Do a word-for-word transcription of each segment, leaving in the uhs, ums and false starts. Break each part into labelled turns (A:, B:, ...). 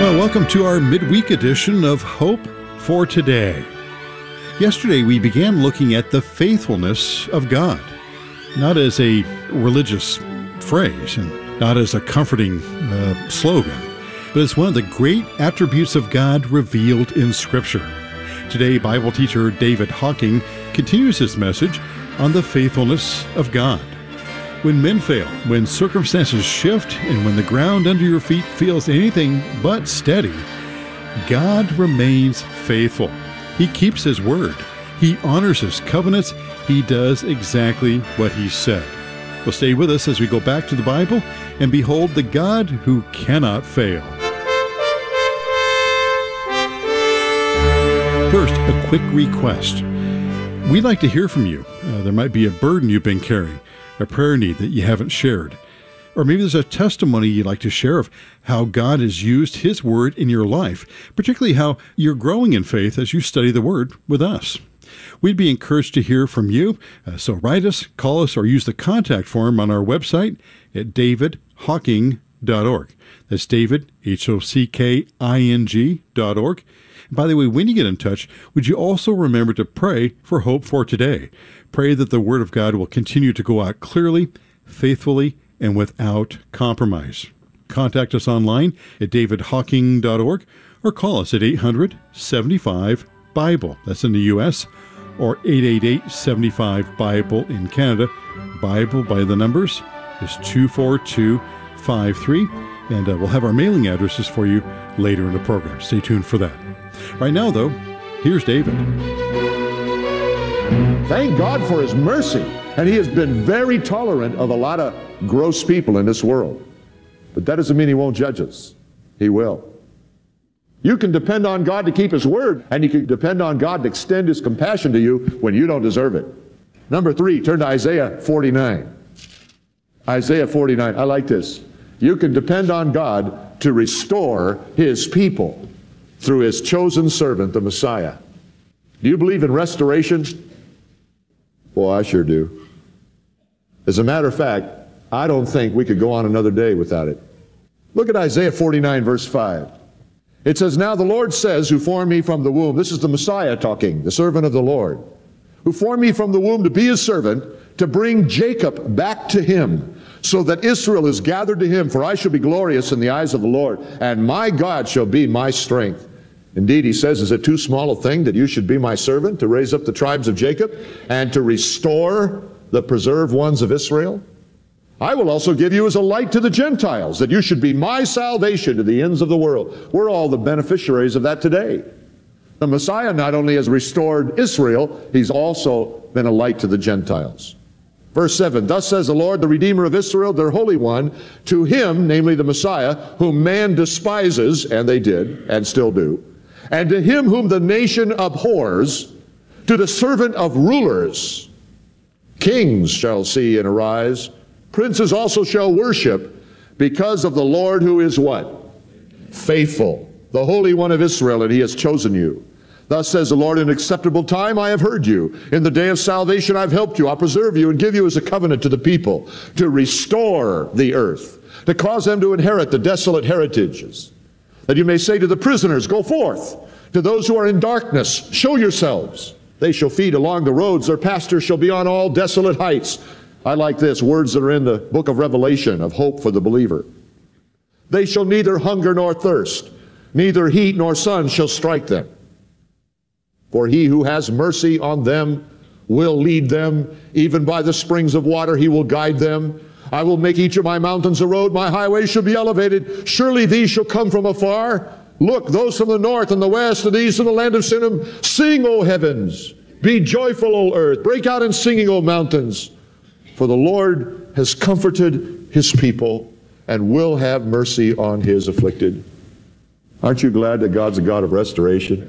A: Well, welcome to our midweek edition of Hope for Today. Yesterday we began looking at the faithfulness of God, not as a religious phrase and not as a comforting uh, slogan, but as one of the great attributes of God revealed in Scripture. Today, Bible teacher David Hocking continues his message on the faithfulness of God. When men fail, when circumstances shift, and when the ground under your feet feels anything but steady, God remains faithful. He keeps His word. He honors His covenants. He does exactly what He said. Well, stay with us as we go back to the Bible and behold the God who cannot fail. First, a quick request. We'd like to hear from you. Uh, there might be a burden you've been carrying, a prayer need that you haven't shared. Or maybe there's a testimony you'd like to share of how God has used His Word in your life, particularly how you're growing in faith as you study the Word with us. We'd be encouraged to hear from you, uh, so write us, call us, or use the contact form on our website at david hocking dot org. That's David, H O C K I N G dot org. And by the way, when you get in touch, would you also remember to pray for Hope for Today? Pray that the Word of God will continue to go out clearly, faithfully, and without compromise. Contact us online at david hocking dot org or call us at eight hundred, seventy-five, Bible. That's in the U S or eight eight eight, seven five, Bible in Canada. Bible by the numbers is two four two five three, and uh, we'll have our mailing addresses for you later in the program. Stay tuned for that. Right now, though, here's David.
B: Thank God for His mercy. And He has been very tolerant of a lot of gross people in this world. But that doesn't mean He won't judge us. He will. You can depend on God to keep His word, and you can depend on God to extend His compassion to you when you don't deserve it. Number three, turn to Isaiah forty-nine. Isaiah forty-nine. I like this. You can depend on God to restore His people through His chosen servant, the Messiah. Do you believe in restoration? Boy, I sure do. As a matter of fact, I don't think we could go on another day without it. Look at Isaiah forty-nine, verse five. It says, "Now the Lord says, who formed me from the womb," this is the Messiah talking, the servant of the Lord, "who formed me from the womb to be His servant, to bring Jacob back to Him, so that Israel is gathered to Him. For I shall be glorious in the eyes of the Lord, and my God shall be my strength." Indeed, He says, "Is it too small a thing that you should be my servant, to raise up the tribes of Jacob, and to restore the preserved ones of Israel? I will also give you as a light to the Gentiles, that you should be my salvation to the ends of the world." We're all the beneficiaries of that today. The Messiah not only has restored Israel, He's also been a light to the Gentiles. Verse seven, "Thus says the Lord, the Redeemer of Israel, their Holy One, to Him," namely the Messiah, "whom man despises," and they did, and still do, "and to him whom the nation abhors, to the servant of rulers, kings shall see and arise, princes also shall worship, because of the Lord who is" what? "Faithful, the Holy One of Israel, and He has chosen you. Thus says the Lord, in acceptable time I have heard you. In the day of salvation I've helped you. I'll preserve you and give you as a covenant to the people, to restore the earth, to cause them to inherit the desolate heritages, that you may say to the prisoners, go forth. To those who are in darkness, show yourselves. They shall feed along the roads. Their pastures shall be on all desolate heights." I like this, words that are in the book of Revelation of hope for the believer. "They shall neither hunger nor thirst, neither heat nor sun shall strike them. For He who has mercy on them will lead them. Even by the springs of water He will guide them. I will make each of my mountains a road. My highways shall be elevated. Surely these shall come from afar. Look, those from the north and the west and the east and the land of Sinim. Sing, O heavens. Be joyful, O earth. Break out in singing, O mountains. For the Lord has comforted His people and will have mercy on His afflicted." Aren't you glad that God's a God of restoration?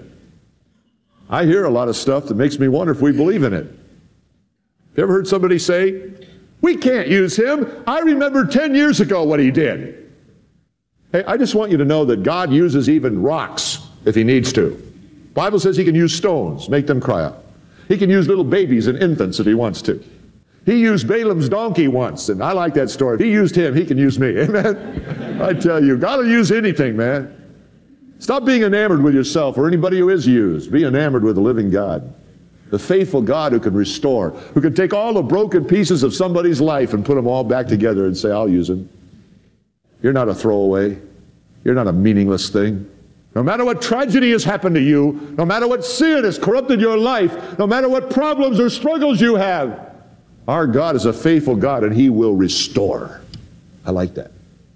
B: I hear a lot of stuff that makes me wonder if we believe in it. You ever heard somebody say, "We can't use Him. I remember ten years ago what He did." Hey, I just want you to know that God uses even rocks if He needs to. The Bible says He can use stones, make them cry out. He can use little babies and infants if He wants to. He used Balaam's donkey once, and I like that story. If He used him, He can use me. Amen? I tell you, God will use anything, man. Stop being enamored with yourself or anybody who is used. Be enamored with the living God, the faithful God who can restore, who can take all the broken pieces of somebody's life and put them all back together and say, I'll use them. You're not a throwaway. You're not a meaningless thing. No matter what tragedy has happened to you, no matter what sin has corrupted your life, no matter what problems or struggles you have, our God is a faithful God and He will restore. I like that.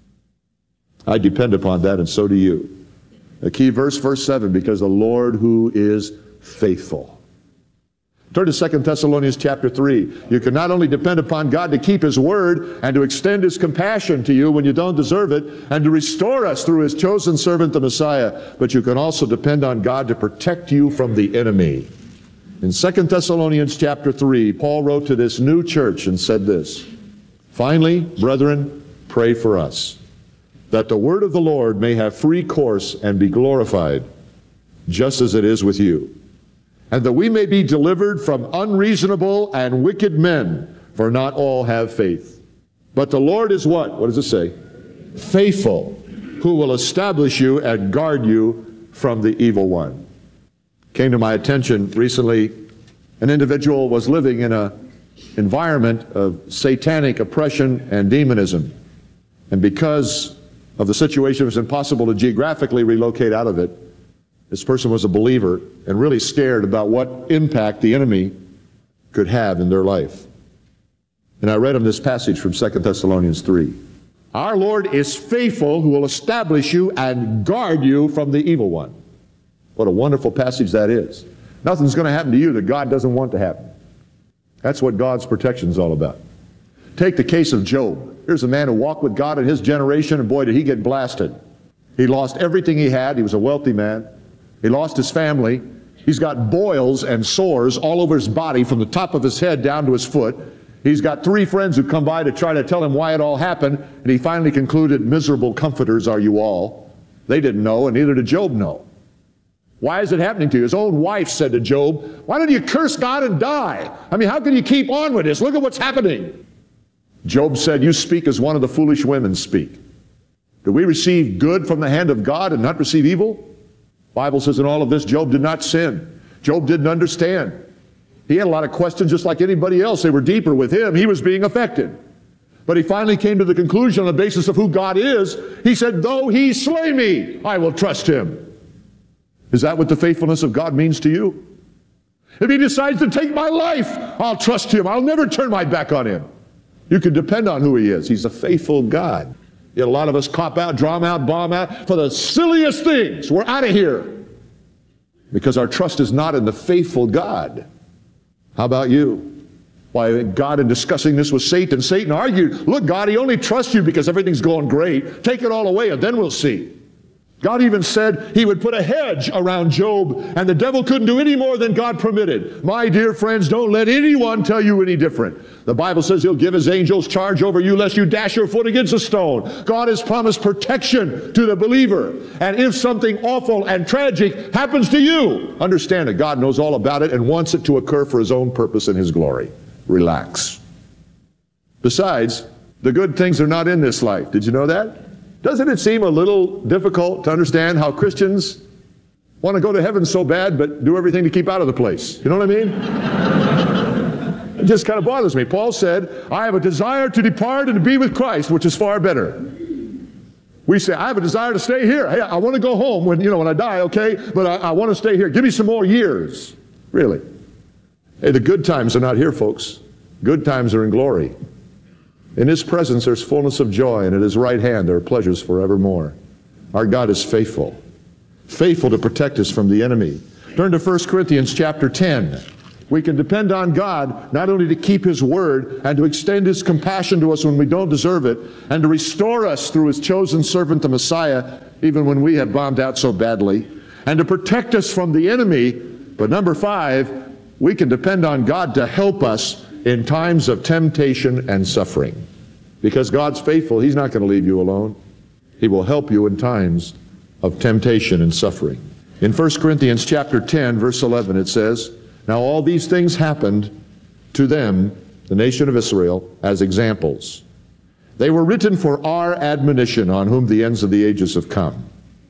B: I depend upon that, and so do you. The key verse, verse seven, because the Lord who is faithful. Turn to Second Thessalonians chapter three. You can not only depend upon God to keep His word and to extend His compassion to you when you don't deserve it and to restore us through His chosen servant, the Messiah, but you can also depend on God to protect you from the enemy. In Second Thessalonians chapter three, Paul wrote to this new church and said this, finally, brethren, pray for us, that the word of the Lord may have free course and be glorified, just as it is with you, and that we may be delivered from unreasonable and wicked men, for not all have faith. But the Lord is what? What does it say? Faithful, who will establish you and guard you from the evil one. Came to my attention recently, an individual was living in an environment of satanic oppression and demonism. And because of the situation, it was impossible to geographically relocate out of it. This person was a believer and really scared about what impact the enemy could have in their life. And I read him this passage from Second Thessalonians three. Our Lord is faithful, who will establish you and guard you from the evil one. What a wonderful passage that is. Nothing's going to happen to you that God doesn't want to happen. That's what God's protection is all about. Take the case of Job. Here's a man who walked with God in his generation, and boy, did he get blasted. He lost everything he had. He was a wealthy man. He lost his family. He's got boils and sores all over his body from the top of his head down to his foot. He's got three friends who come by to try to tell him why it all happened, and he finally concluded, miserable comforters are you all. They didn't know, and neither did Job know. Why is it happening to you? His own wife said to Job, why don't you curse God and die? I mean, how can you keep on with this? Look at what's happening. Job said, you speak as one of the foolish women speak. Do we receive good from the hand of God and not receive evil? The Bible says in all of this, Job did not sin. Job didn't understand. He had a lot of questions just like anybody else. They were deeper with him. He was being affected. But he finally came to the conclusion on the basis of who God is. He said, though he slay me, I will trust him. Is that what the faithfulness of God means to you? If he decides to take my life, I'll trust him. I'll never turn my back on him. You can depend on who he is. He's a faithful God. Yet a lot of us cop out, drum out, bomb out for the silliest things. We're out of here because our trust is not in the faithful God. How about you? Why, God, in discussing this with Satan, Satan argued, look, God, he only trusts you because everything's going great. Take it all away and then we'll see. God even said he would put a hedge around Job, and the devil couldn't do any more than God permitted. My dear friends, don't let anyone tell you any different. The Bible says he'll give his angels charge over you lest you dash your foot against a stone. God has promised protection to the believer. And if something awful and tragic happens to you, understand that God knows all about it and wants it to occur for his own purpose and his glory. Relax. Besides, the good things are not in this life. Did you know that? Doesn't it seem a little difficult to understand how Christians want to go to heaven so bad but do everything to keep out of the place? You know what I mean? It just kind of bothers me. Paul said, I have a desire to depart and to be with Christ, which is far better. We say, I have a desire to stay here. Hey, I want to go home when, you know, when I die, okay? But I, I want to stay here. Give me some more years. Really. Hey, the good times are not here, folks. Good times are in glory. In his presence there's fullness of joy, and at his right hand there are pleasures forevermore. Our God is faithful. Faithful to protect us from the enemy. Turn to First Corinthians chapter ten. We can depend on God not only to keep his word and to extend his compassion to us when we don't deserve it, and to restore us through his chosen servant, the Messiah, even when we have bombed out so badly, and to protect us from the enemy. But number five, we can depend on God to help us in times of temptation and suffering. Because God's faithful, he's not going to leave you alone. He will help you in times of temptation and suffering. In First Corinthians chapter ten, verse eleven, it says, now all these things happened to them, the nation of Israel, as examples. They were written for our admonition, on whom the ends of the ages have come.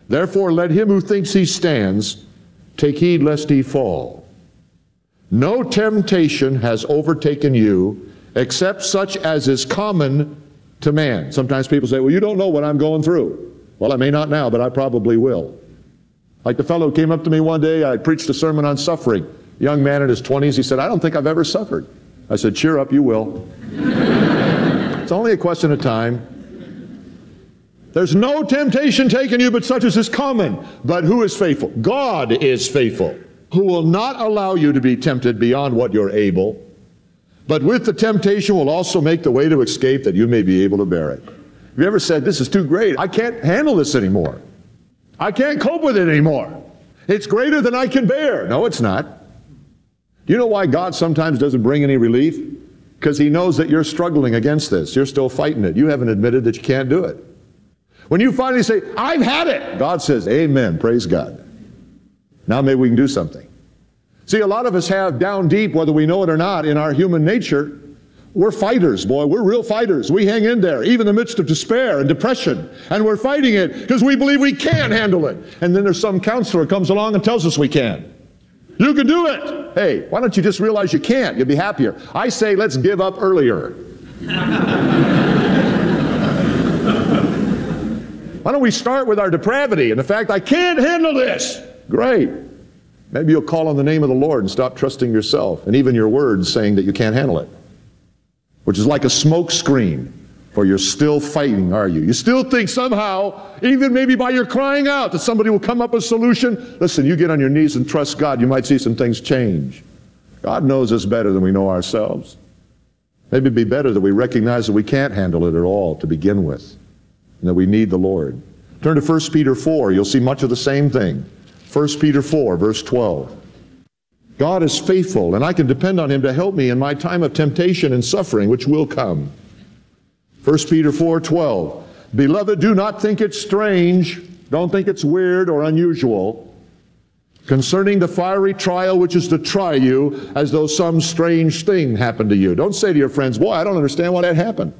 B: Therefore let him who thinks he stands take heed lest he fall. No temptation has overtaken you except such as is common to man. Sometimes people say, well, you don't know what I'm going through. Well, I may not now, but I probably will. Like the fellow who came up to me one day, I preached a sermon on suffering. A young man in his twenties, he said, I don't think I've ever suffered. I said, cheer up, you will. It's only a question of time. There's no temptation taken you but such as is common. But who is faithful? God is faithful, who will not allow you to be tempted beyond what you're able, but with the temptation will also make the way to escape that you may be able to bear it. Have you ever said, this is too great, I can't handle this anymore. I can't cope with it anymore. It's greater than I can bear. No, it's not. Do you know why God sometimes doesn't bring any relief? Because he knows that you're struggling against this. You're still fighting it. You haven't admitted that you can't do it. When you finally say, I've had it, God says, amen, praise God. Now maybe we can do something. See, a lot of us have down deep, whether we know it or not, in our human nature, we're fighters, boy. We're real fighters. We hang in there, even in the midst of despair and depression. And we're fighting it because we believe we can handle it. And then there's some counselor who comes along and tells us we can. You can do it. Hey, why don't you just realize you can't? You'll be happier. I say let's give up earlier. Why don't we start with our depravity and the fact I can't handle this? Great. Maybe you'll call on the name of the Lord and stop trusting yourself and even your words saying that you can't handle it. Which is like a smoke screen, for you're still fighting, are you? You still think somehow, even maybe by your crying out, that somebody will come up with a solution. Listen, you get on your knees and trust God, you might see some things change. God knows us better than we know ourselves. Maybe it'd be better that we recognize that we can't handle it at all to begin with, and that we need the Lord. Turn to First Peter four, you'll see much of the same thing. First Peter four, verse twelve. God is faithful, and I can depend on him to help me in my time of temptation and suffering, which will come. First Peter four twelve. Beloved, do not think it strange, don't think it's weird or unusual, concerning the fiery trial which is to try you, as though some strange thing happened to you. Don't say to your friends, boy, I don't understand why that happened.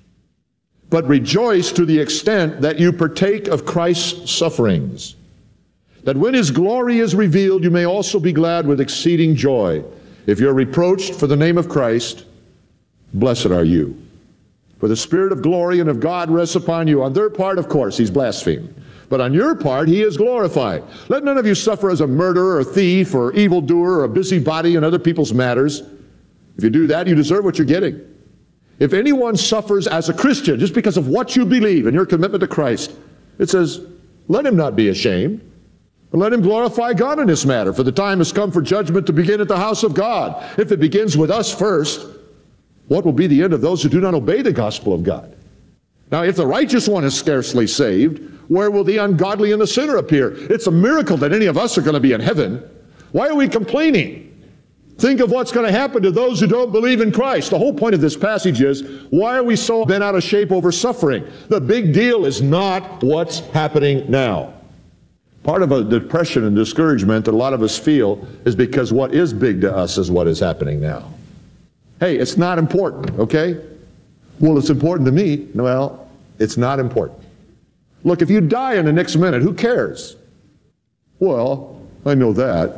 B: But rejoice to the extent that you partake of Christ's sufferings, that when his glory is revealed, you may also be glad with exceeding joy. If you're reproached for the name of Christ, blessed are you. For the Spirit of glory and of God rests upon you. On their part, of course, he's blasphemed. But on your part, he is glorified. Let none of you suffer as a murderer, or thief, or evildoer, or a busybody in other people's matters. If you do that, you deserve what you're getting. If anyone suffers as a Christian, just because of what you believe and your commitment to Christ, it says, let him not be ashamed. And let him glorify God in this matter, for the time has come for judgment to begin at the house of God. If it begins with us first, what will be the end of those who do not obey the gospel of God? Now, if the righteous one is scarcely saved, where will the ungodly and the sinner appear? It's a miracle that any of us are going to be in heaven. Why are we complaining? Think of what's going to happen to those who don't believe in Christ. The whole point of this passage is, why are we so bent out of shape over suffering? The big deal is not what's happening now. Part of a depression and discouragement that a lot of us feel is because what is big to us is what is happening now. Hey, it's not important, okay? Well, it's important to me. Well, it's not important. Look, if you die in the next minute, who cares? Well, I know that.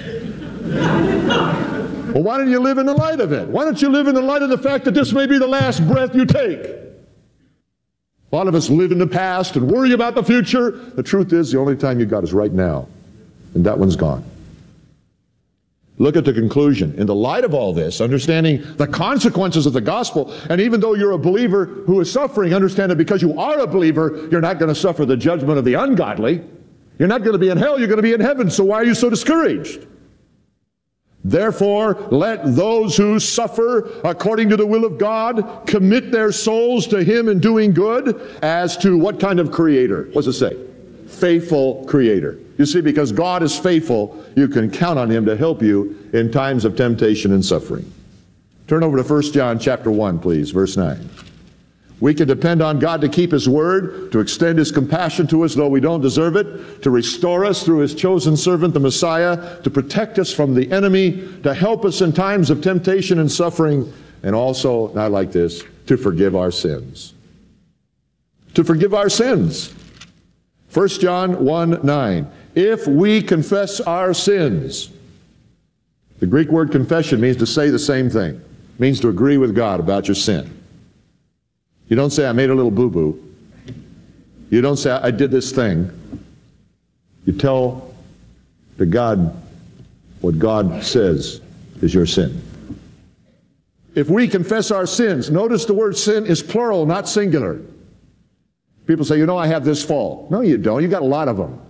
B: Well, why don't you live in the light of it? Why don't you live in the light of the fact that this may be the last breath you take? A lot of us live in the past and worry about the future. The truth is, the only time you got is right now, and that one's gone. Look at the conclusion. In the light of all this, understanding the consequences of the gospel, and even though you're a believer who is suffering, understand that because you are a believer, you're not going to suffer the judgment of the ungodly. You're not going to be in hell, you're going to be in heaven. So why are you so discouraged? Therefore, let those who suffer according to the will of God commit their souls to him in doing good, as to what kind of creator? What does it say? Faithful creator. You see, because God is faithful, you can count on him to help you in times of temptation and suffering. Turn over to First John chapter one, please, verse nine. We can depend on God to keep his word, to extend his compassion to us though we don't deserve it, to restore us through his chosen servant, the Messiah, to protect us from the enemy, to help us in times of temptation and suffering, and also, and I like this, to forgive our sins. To forgive our sins. First John one nine. If we confess our sins, the Greek word confession means to say the same thing. It means to agree with God about your sin. You don't say, I made a little boo-boo. You don't say, I did this thing. You tell to God what God says is your sin. If we confess our sins, notice the word sin is plural, not singular. People say, you know, I have this fault. No, you don't. You got a lot of them.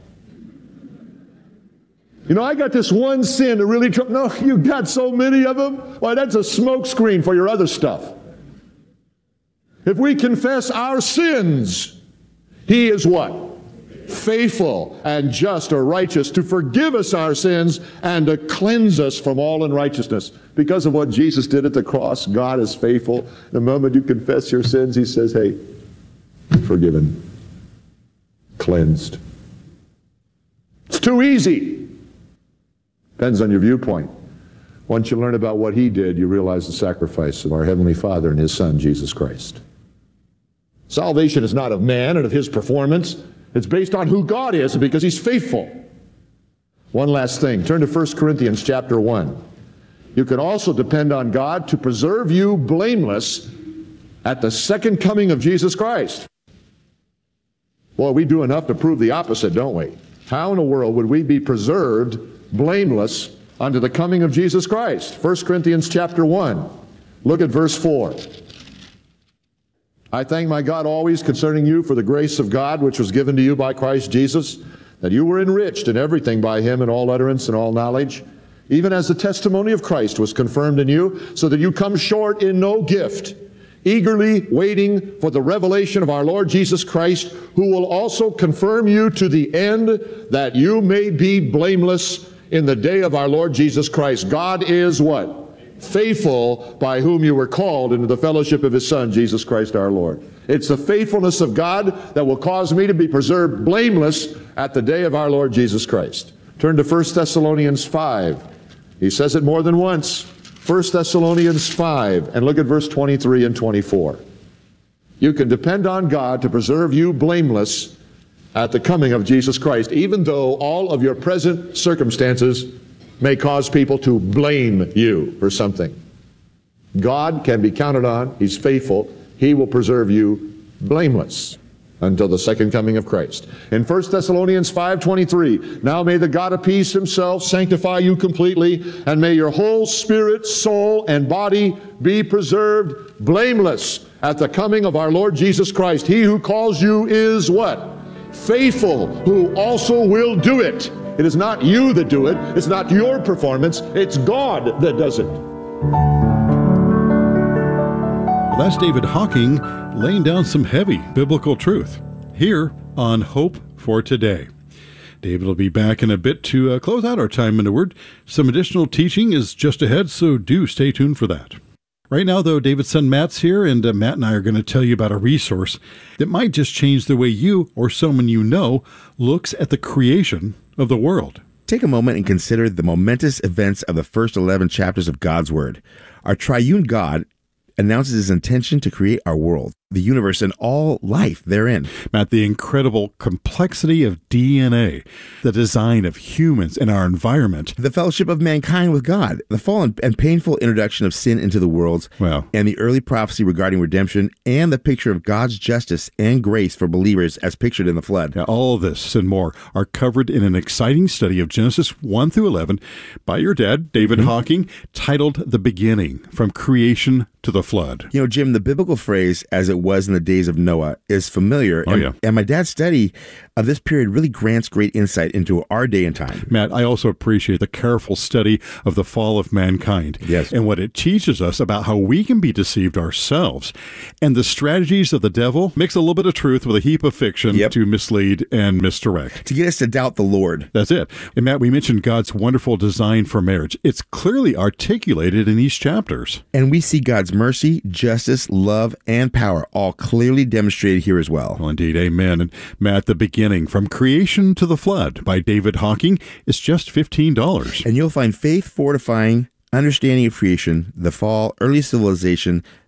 B: You know, I got this one sin that really trouble. No, you got so many of them. Why, that's a smoke screen for your other stuff. If we confess our sins, He is what? Faithful and just or righteous to forgive us our sins and to cleanse us from all unrighteousness. Because of what Jesus did at the cross, God is faithful. The moment you confess your sins, He says, hey, forgiven, cleansed. It's too easy. Depends on your viewpoint. Once you learn about what He did, you realize the sacrifice of our Heavenly Father and His Son, Jesus Christ. Salvation is not of man and of his performance. It's based on who God is and because He's faithful. One last thing. Turn to First Corinthians chapter one. You can also depend on God to preserve you blameless at the second coming of Jesus Christ. Boy, we do enough to prove the opposite, don't we? How in the world would we be preserved blameless unto the coming of Jesus Christ? First Corinthians chapter one. Look at verse four. I thank my God always concerning you for the grace of God which was given to you by Christ Jesus, that you were enriched in everything by Him in all utterance and all knowledge, even as the testimony of Christ was confirmed in you, so that you come short in no gift, eagerly waiting for the revelation of our Lord Jesus Christ, who will also confirm you to the end, that you may be blameless in the day of our Lord Jesus Christ. God is what? Faithful, by whom you were called into the fellowship of His Son, Jesus Christ our Lord. It's the faithfulness of God that will cause me to be preserved blameless at the day of our Lord Jesus Christ. Turn to First Thessalonians five. He says it more than once. First Thessalonians five, and look at verse twenty-three and twenty-four. You can depend on God to preserve you blameless at the coming of Jesus Christ, even though all of your present circumstances may cause people to blame you for something. God can be counted on. He's faithful. He will preserve you blameless until the second coming of Christ. In First Thessalonians five twenty-three, now may the God of peace Himself sanctify you completely, and may your whole spirit, soul, and body be preserved blameless at the coming of our Lord Jesus Christ. He who calls you is what? Faithful, who also will do it. It is not you that do it. It's not your performance. It's God that does it.
A: Well, that's David Hocking laying down some heavy biblical truth here on Hope for Today. David will be back in a bit to uh, close out our time in the Word. Some additional teaching is just ahead, so do stay tuned for that. Right now, though, David's son Matt's here, and uh, Matt and I are going to tell you about a resource that might just change the way you or someone you know looks at the creation of the world.
C: Take a moment and consider the momentous events of the first eleven chapters of God's Word. Our triune God announces His intention to create our world, the universe, and all life therein.
A: Matt, the incredible complexity of D N A, the design of humans and our environment,
C: the fellowship of mankind with God, the fall and painful introduction of sin into the world,
A: well,
C: and the early prophecy regarding redemption, and the picture of God's justice and grace for believers as pictured in the flood.
A: Yeah, all of this and more are covered in an exciting study of Genesis one through eleven by your dad, David mm-hmm. Hocking, titled The Beginning, From Creation to the Flood.
C: You know, Jim, the biblical phrase, as it was in the days of Noah, is familiar.
A: Oh,
C: and,
A: yeah.
C: and my dad's study of this period really grants great insight into our day and time.
A: Matt, I also appreciate the careful study of the fall of mankind.
C: Yes.
A: And what it teaches us about how we can be deceived ourselves. And the strategies of the devil mix a little bit of truth with a heap of fiction
C: yep.
A: to mislead and misdirect.
C: To get us to doubt the Lord.
A: That's it. And Matt, we mentioned God's wonderful design for marriage. It's clearly articulated in these chapters.
C: And we see God's mercy, justice, love, and power all clearly demonstrated here as well.
A: Well, indeed, amen. And Matt, The Beginning, From Creation to the Flood by David Hocking is just fifteen dollars.
C: And you'll find faith fortifying understanding of creation, the fall, early civilization,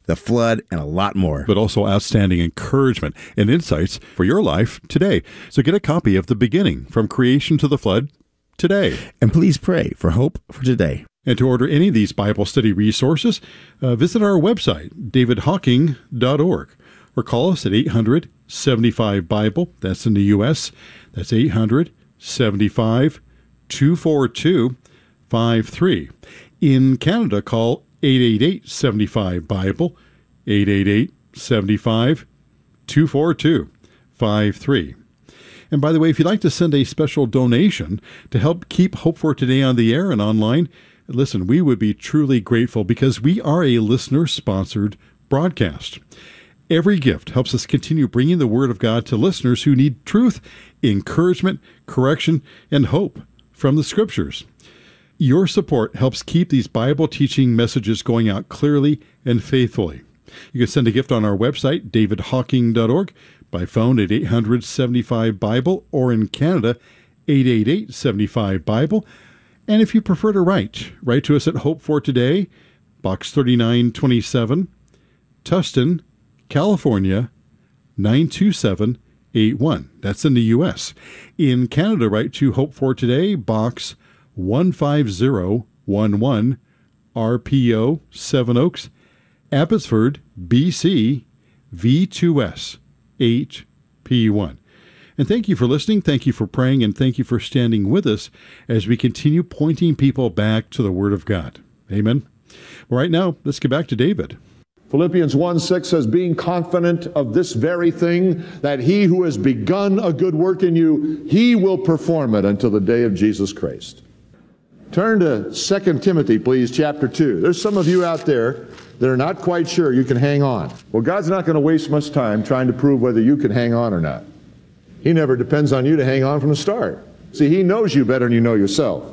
C: the flood, and a lot more.
A: But also outstanding encouragement and insights for your life today. So get a copy of The Beginning, From Creation to the Flood, today.
C: And please pray for hope for today.
A: And to order any of these Bible study resources, uh, visit our website, david hawking dot org, or call us at eight hundred, seventy-five, Bible. That's in the U S That's eight hundred, seventy-five, two four two, five three. In Canada, call eight eight eight, seven five, Bible, eight eight eight, seven five, two four two, five three. And by the way, if you'd like to send a special donation to help keep Hope for Today on the air and online, listen, we would be truly grateful because we are a listener-sponsored broadcast. Every gift helps us continue bringing the Word of God to listeners who need truth, encouragement, correction, and hope from the Scriptures. Your support helps keep these Bible teaching messages going out clearly and faithfully. You can send a gift on our website, david hawking dot org, by phone at eight hundred, seventy-five, Bible, or in Canada, eight eight eight, seven five, Bible. And if you prefer to write, write to us at Hope for Today, Box thirty-nine twenty-seven, Tustin, California, nine two seven eight one. That's in the U S In Canada, write to Hope for Today, Box one five zero one one, R P O, Seven Oaks, Abbotsford, B C, V two S eight P one. And thank you for listening, thank you for praying, and thank you for standing with us as we continue pointing people back to the Word of God. Amen. Well, right now, let's get back to David.
B: Philippians one six says, being confident of this very thing, that he who has begun a good work in you, he will perform it until the day of Jesus Christ. Turn to Second Timothy, please, chapter two. There's some of you out there that are not quite sure you can hang on. Well, God's not going to waste much time trying to prove whether you can hang on or not. He never depends on you to hang on from the start. See, he knows you better than you know yourself.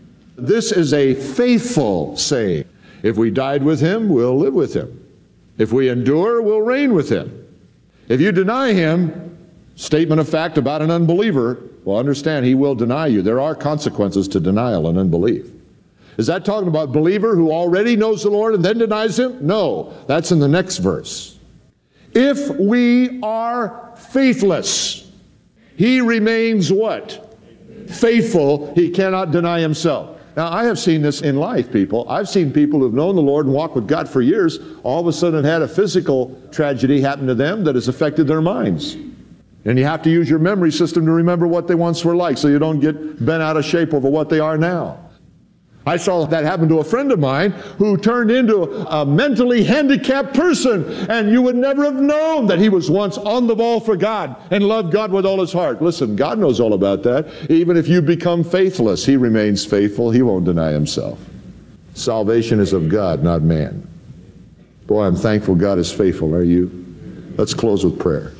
B: This is a faithful saying. If we died with him, we'll live with him. If we endure, we'll reign with him. If you deny him, statement of fact about an unbeliever, well, understand he will deny you. There are consequences to denial and unbelief. Is that talking about a believer who already knows the Lord and then denies him? No, that's in the next verse. If we are faithless, he remains what? Faithful. He cannot deny himself. Now, I have seen this in life, people. I've seen people who've known the Lord and walked with God for years, all of a sudden had a physical tragedy happen to them that has affected their minds. And you have to use your memory system to remember what they once were like so you don't get bent out of shape over what they are now. I saw that happen to a friend of mine who turned into a mentally handicapped person, and you would never have known that he was once on the ball for God and loved God with all his heart. Listen, God knows all about that. Even if you become faithless, he remains faithful. He won't deny himself. Salvation is of God, not man. Boy, I'm thankful God is faithful. Are you? Let's close with prayer.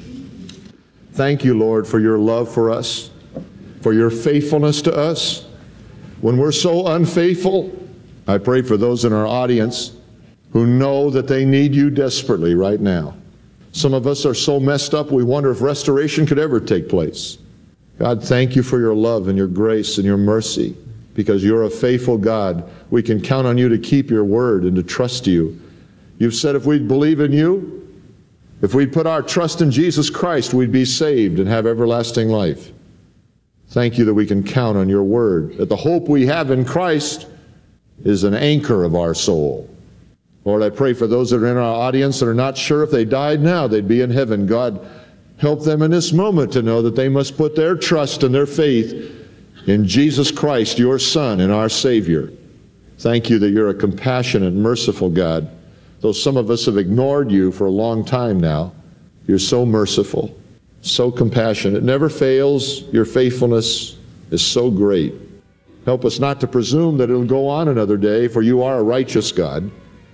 B: Thank you, Lord, for your love for us, for your faithfulness to us. When we're so unfaithful, I pray for those in our audience who know that they need you desperately right now. Some of us are so messed up we wonder if restoration could ever take place. God, thank you for your love and your grace and your mercy, because you're a faithful God. We can count on you to keep your word and to trust you. You've said if we'd believe in you, if we'd put our trust in Jesus Christ, we'd be saved and have everlasting life. Thank you that we can count on your word, that the hope we have in Christ is an anchor of our soul. Lord, I pray for those that are in our audience that are not sure if they died now, they'd be in heaven. God, help them in this moment to know that they must put their trust and their faith in Jesus Christ, your Son and our Savior. Thank you that you're a compassionate, merciful God. Though some of us have ignored you for a long time now, you're so merciful, so compassionate. It never fails. Your faithfulness is so great. Help us not to presume that it'll go on another day, for you are a righteous God.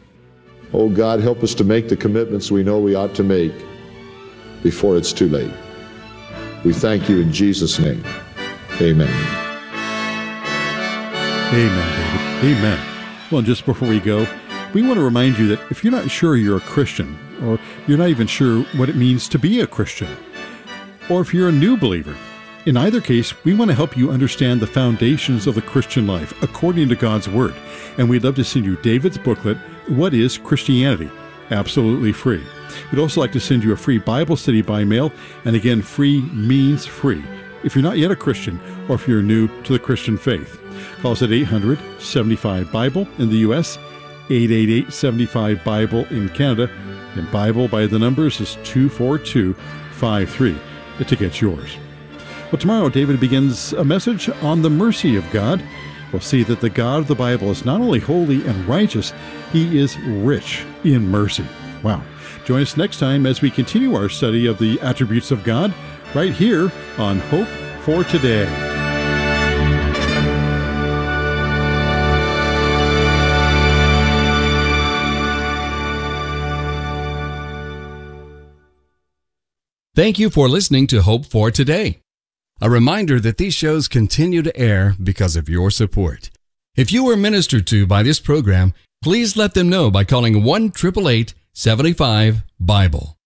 B: Oh God, help us to make the commitments we know we ought to make before it's too late. We thank you in Jesus' name. Amen.
A: Amen, David. Amen. Well, just before we go, we want to remind you that if you're not sure you're a Christian, or you're not even sure what it means to be a Christian, or if you're a new believer, in either case, we want to help you understand the foundations of the Christian life according to God's Word. And we'd love to send you David's booklet, What is Christianity? absolutely free. We'd also like to send you a free Bible study by mail, and again, free means free. If you're not yet a Christian, or if you're new to the Christian faith, call us at eight hundred, seventy-five, Bible in the U S, eight eight eight, seventy-five, Bible in Canada, and Bible by the numbers is two four two five three to get yours. Well, tomorrow David begins a message on the mercy of God. We'll see that the God of the Bible is not only holy and righteous, he is rich in mercy. Wow. Join us next time as we continue our study of the attributes of God right here on Hope for Today.
D: Thank you for listening to Hope for Today. A reminder that these shows continue to air because of your support. If you were ministered to by this program, please let them know by calling one eight eight eight, seven five, Bible.